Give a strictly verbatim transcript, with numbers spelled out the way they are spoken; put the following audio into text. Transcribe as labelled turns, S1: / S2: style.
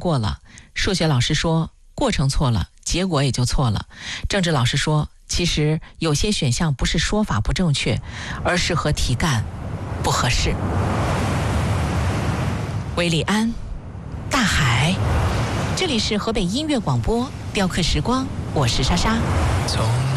S1: 过了。数学老师说过程错了，结果也就错了。政治老师说，其实有些选项不是说法不正确，而是和题干不合适。韦礼安，大海，这里是河北音乐广播雕刻时光，我是莎莎。